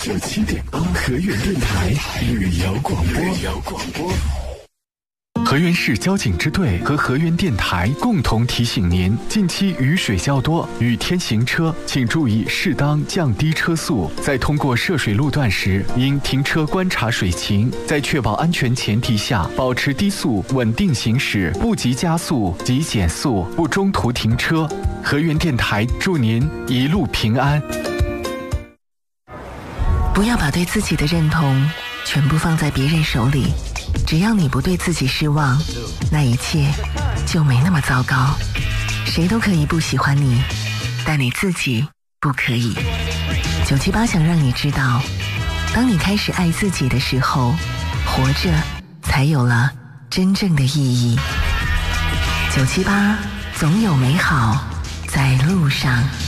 97.8河源电台旅游广播。河源市交警支队和河源电台共同提醒您：近期雨水较多，雨天行车请注意适当降低车速。在通过涉水路段时，应停车观察水情，在确保安全前提下，保持低速稳定行驶，不急加速及减速，不中途停车。河源电台祝您一路平安。 不要把对自己的认同全部放在别人手里。只要你不对自己失望，那一切就没那么糟糕。谁都可以不喜欢你，但你自己不可以。978想让你知道，当你开始爱自己的时候，活着才有了真正的意义。978总有美好在路上。